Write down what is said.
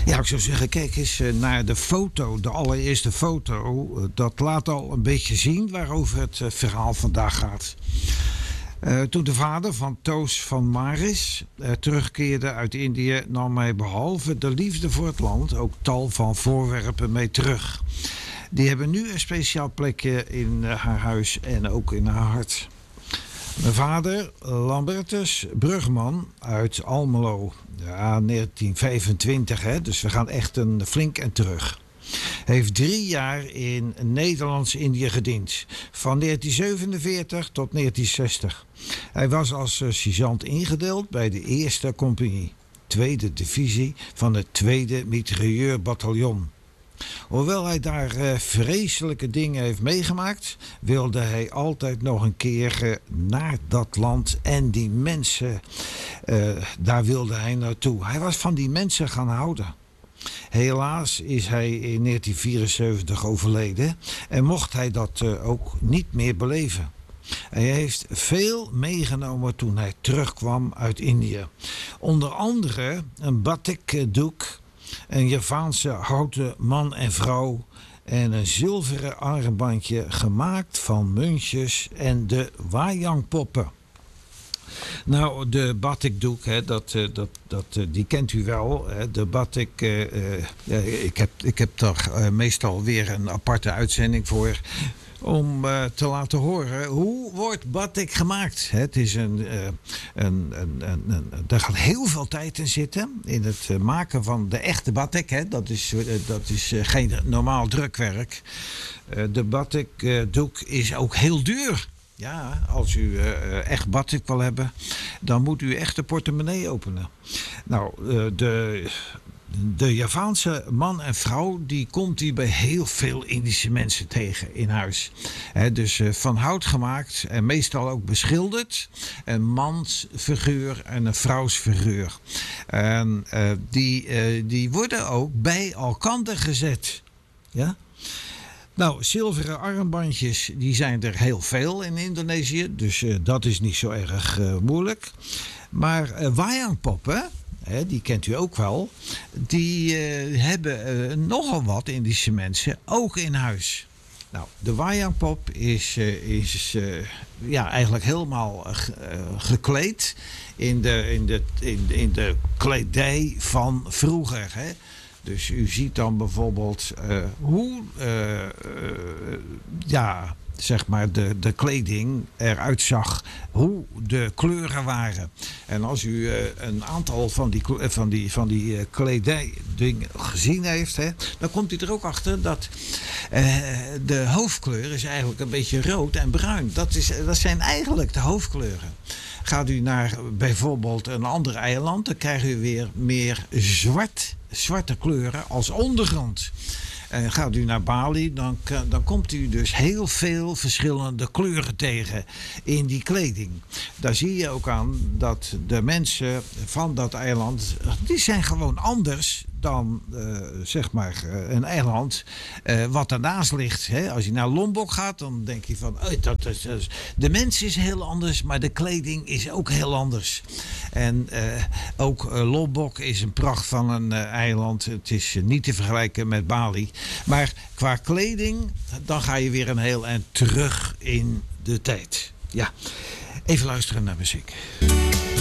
Ja, ik zou zeggen, kijk eens naar de foto, de allereerste foto. Dat laat al een beetje zien waarover het verhaal vandaag gaat. Toen de vader van Toos van Maris terugkeerde uit Indië, nam hij behalve de liefde voor het land ook tal van voorwerpen mee terug. Die hebben nu een speciaal plekje in haar huis en ook in haar hart. Mijn vader, Lambertus Brugman uit Almelo. Ja, 1925, hè, dus we gaan echt een flink en terug. Hij heeft 3 jaar in Nederlands-Indië gediend. Van 1947 tot 1960. Hij was als sergeant ingedeeld bij de 1e compagnie, 2e divisie van het 2e mitrailleurbataljon. Hoewel hij daar vreselijke dingen heeft meegemaakt, wilde hij altijd nog een keer naar dat land en die mensen. Daar wilde hij naartoe. Hij was van die mensen gaan houden. Helaas is hij in 1974 overleden en mocht hij dat ook niet meer beleven. Hij heeft veel meegenomen toen hij terugkwam uit Indië. Onder andere een batikdoek, een Javaanse houten man en vrouw en een zilveren armbandje gemaakt van muntjes en de wayangpoppen. Nou, de batikdoek, hè, die kent u wel. Hè. De batik, ik heb daar meestal weer een aparte uitzending voor. Om te laten horen hoe wordt batik gemaakt. Het is daar gaat heel veel tijd in zitten. In het maken van de echte batik. Hè. Dat is geen normaal drukwerk. De batikdoek is ook heel duur. Ja, als u echt batik wil hebben, dan moet u echt de portemonnee openen. Nou, de Javaanse man en vrouw, die komt u bij heel veel Indische mensen tegen in huis. Dus van hout gemaakt en meestal ook beschilderd. Een mansfiguur en een vrouwsfiguur. En die worden ook bij elkander gezet. Ja? Nou, zilveren armbandjes, die zijn er heel veel in Indonesië. Dus dat is niet zo erg moeilijk. Maar wayangpoppen, die kent u ook wel. Die hebben nogal wat Indische mensen ook in huis. Nou, de wayangpop is eigenlijk helemaal gekleed in de kledij van vroeger, hè. Dus u ziet dan bijvoorbeeld hoe zeg maar de kleding eruit zag, hoe de kleuren waren. En als u een aantal van die kledij-dingen gezien heeft, hè, dan komt u er ook achter dat de hoofdkleur is eigenlijk een beetje rood en bruin. Dat zijn eigenlijk de hoofdkleuren. Gaat u naar bijvoorbeeld een ander eiland, dan krijgt u weer meer zwarte kleuren als ondergrond. En gaat u naar Bali, dan komt u dus heel veel verschillende kleuren tegen in die kleding. Daar zie je ook aan dat de mensen van dat eiland, die zijn gewoon anders dan zeg maar een eiland wat ernaast ligt. Hè? Als je naar Lombok gaat, dan denk je van de mens is heel anders, maar de kleding is ook heel anders. En ook Lombok is een pracht van een eiland. Het is niet te vergelijken met Bali. Maar qua kleding, dan ga je weer een heel eind terug in de tijd. Ja, even luisteren naar muziek.